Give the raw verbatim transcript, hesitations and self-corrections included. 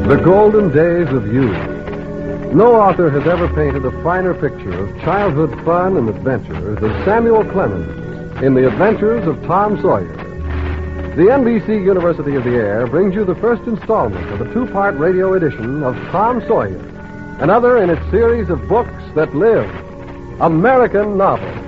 The golden days of youth. No author has ever painted a finer picture of childhood fun and adventure than Samuel Clemens in The Adventures of Tom Sawyer. The N B C University of the Air brings you the first installment of a two-part radio edition of Tom Sawyer, another in its series of books that live, American novels.